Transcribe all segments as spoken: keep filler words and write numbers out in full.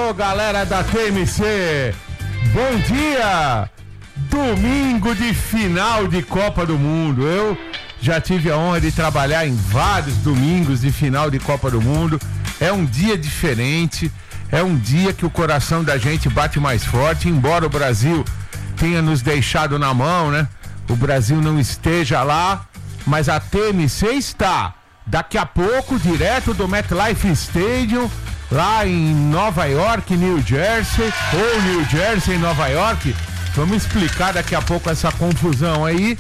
Alô, galera da T M C, bom dia! Domingo de final de Copa do Mundo. Eu já tive a honra de trabalhar em vários domingos de final de Copa do Mundo. É um dia diferente, é um dia que o coração da gente bate mais forte, embora o Brasil tenha nos deixado na mão, né? O Brasil não esteja lá, mas a T M C está. Daqui a pouco, direto do MetLife Stadium, lá em Nova York, New Jersey, ou New Jersey, Nova York. Vamos explicar daqui a pouco essa confusão aí.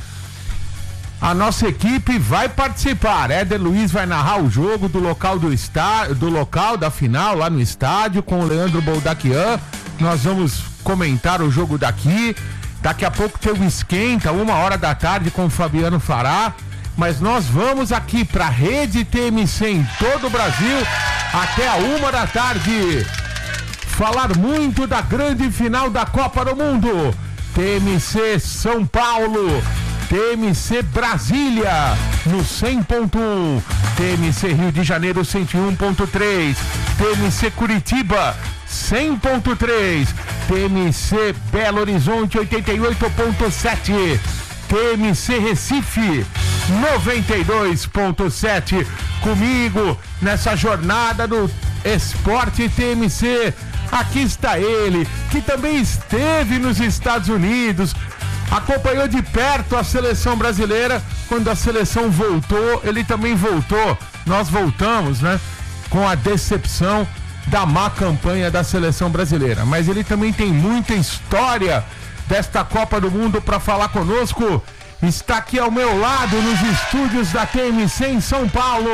A nossa equipe vai participar. Éder Luiz vai narrar o jogo do local do estádio, do local da final lá no estádio, com o Leandro Boldaquian. Nós vamos comentar o jogo daqui. Daqui a pouco tem o esquenta, uma hora da tarde, com o Fabiano Fará. Mas nós vamos aqui para a Rede T M C em todo o Brasil até a uma da tarde. Falar muito da grande final da Copa do Mundo. T M C São Paulo, T M C Brasília no cem ponto um, T M C Rio de Janeiro cento e um ponto três, T M C Curitiba cem ponto três, T M C Belo Horizonte oitenta e oito ponto sete, T M C Recife noventa e dois ponto sete. Comigo nessa jornada do Esporte T M C. Aqui está ele, que também esteve nos Estados Unidos, acompanhou de perto a seleção brasileira. Quando a seleção voltou, ele também voltou. Nós voltamos, né? Com a decepção da má campanha da seleção brasileira. Mas ele também tem muita história desta Copa do Mundo para falar conosco. Está aqui ao meu lado nos estúdios da T M C em São Paulo,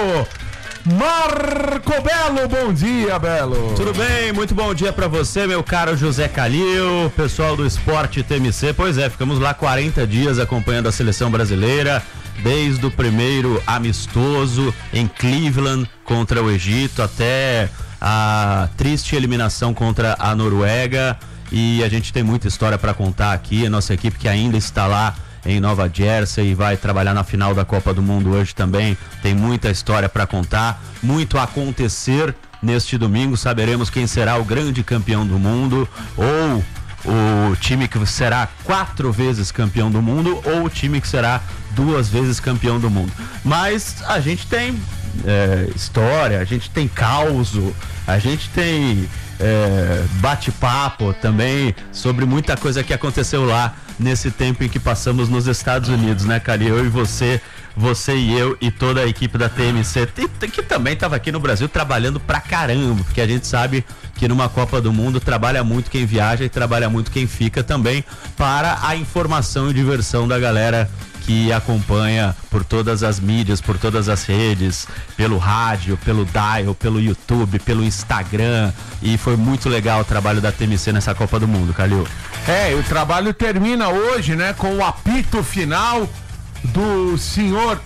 Marco Belo. Bom dia, Belo. Tudo bem? Muito bom dia pra você, meu caro José Calil, pessoal do Esporte T M C. Pois é, ficamos lá quarenta dias acompanhando a seleção brasileira, desde o primeiro amistoso em Cleveland contra o Egito até a triste eliminação contra a Noruega. E a gente tem muita história pra contar aqui. A nossa equipe que ainda está lá em Nova Jersey e vai trabalhar na final da Copa do Mundo hoje também. Tem muita história para contar, muito a acontecer neste domingo. Saberemos quem será o grande campeão do mundo, ou o time que será quatro vezes campeão do mundo, ou o time que será duas vezes campeão do mundo. Mas a gente tem é, história, a gente tem causo, a gente tem é, bate-papo também sobre muita coisa que aconteceu lá nesse tempo em que passamos nos Estados Unidos, né, cara? Eu e você, você e eu e toda a equipe da T M C, que também estava aqui no Brasil trabalhando pra caramba, porque a gente sabe que numa Copa do Mundo trabalha muito quem viaja e trabalha muito quem fica também, para a informação e diversão da galera que acompanha por todas as mídias, por todas as redes, pelo rádio, pelo dial, pelo YouTube, pelo Instagram. E foi muito legal o trabalho da T M C nessa Copa do Mundo, Calil. É, o trabalho termina hoje, né, com o apito final do senhor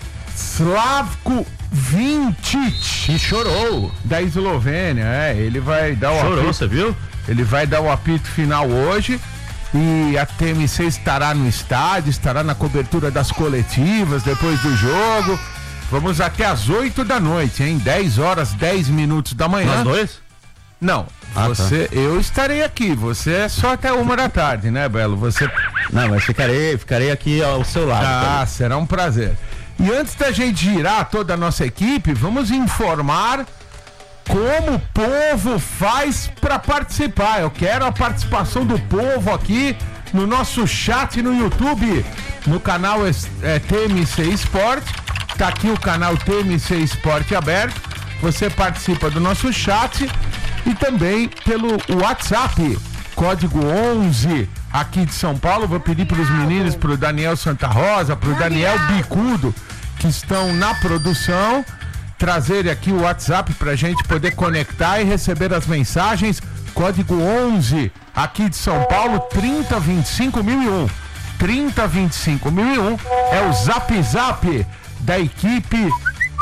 Slavko Vinčić. E chorou. Da Eslovênia, é, ele vai dar o Chorou, apito. você viu? Ele vai dar o apito final hoje. E a T M C estará no estádio, estará na cobertura das coletivas depois do jogo. Vamos até às oito da noite, hein? dez horas, dez minutos da manhã. Nós dois? Não, ah, você, tá. Eu estarei aqui, você é só até uma da tarde, né, Belo? Você... Não, mas ficarei, ficarei aqui ao seu lado. Ah, cara. Será um prazer. E antes da gente girar toda a nossa equipe, vamos informar como o povo faz para participar. Eu quero a participação do povo aqui no nosso chat no YouTube, no canal é, T M C Esporte. Tá aqui o canal T M C Esporte aberto. Você participa do nosso chat e também pelo WhatsApp, código onze aqui de São Paulo. Vou pedir para os meninos, para o Daniel Santa Rosa, para o Daniel Bicudo, que estão na produção, trazer aqui o WhatsApp para a gente poder conectar e receber as mensagens. Código onze aqui de São Paulo, trinta vinte e cinco mil e um. trinta vinte e cinco mil e um é o Zap Zap da equipe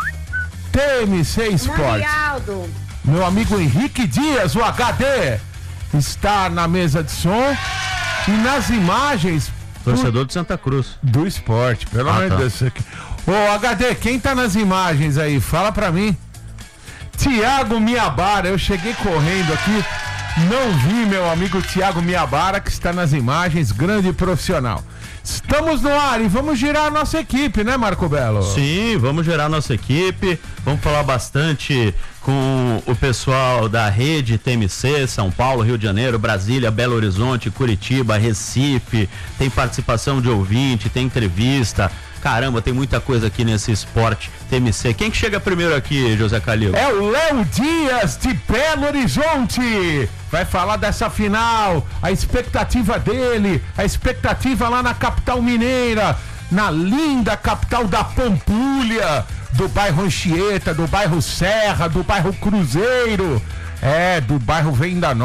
T M C Esporte. Meu amigo Henrique Dias, o H D, está na mesa de som e nas imagens. Torcedor do, de Santa Cruz. Do esporte, pelo amor de ah, Deus. Ô, H D, quem tá nas imagens aí? Fala pra mim. Tiago Miabara, eu cheguei correndo aqui. Não vi meu amigo Thiago Miabara, que está nas imagens, grande profissional. Estamos no ar e vamos girar a nossa equipe, né, Marco Belo? Sim, vamos girar a nossa equipe, vamos falar bastante com o pessoal da rede T M C, São Paulo, Rio de Janeiro, Brasília, Belo Horizonte, Curitiba, Recife, tem participação de ouvinte, tem entrevista. Caramba, tem muita coisa aqui nesse esporte T M C. Quem que chega primeiro aqui, José Calil? É o Léo Dias, de Belo Horizonte. Vai falar dessa final, a expectativa dele, a expectativa lá na capital mineira, na linda capital da Pampulha, do bairro Anchieta, do bairro Serra, do bairro Cruzeiro, é, do bairro Venda Nova.